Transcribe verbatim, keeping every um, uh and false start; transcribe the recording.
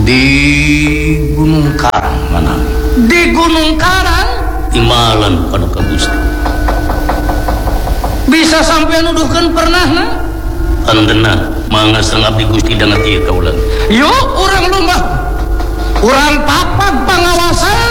di Gunung Karang mana? Di Gunung Karang? Imalan pada ka Gusti. Bisa sampai nuduhkan pernah na? Andena mangga sang abdi Gusti dana ieu kaulan. Yuk orang lumah. Orang papat pengawasan